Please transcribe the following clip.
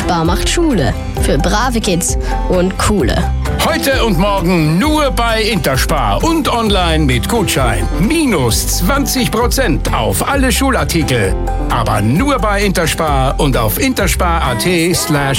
Interspar macht Schule. Für brave Kids und coole. Heute und morgen nur bei Interspar und online mit Gutschein. Minus 20% auf alle Schulartikel. Aber nur bei Interspar und auf interspar.at/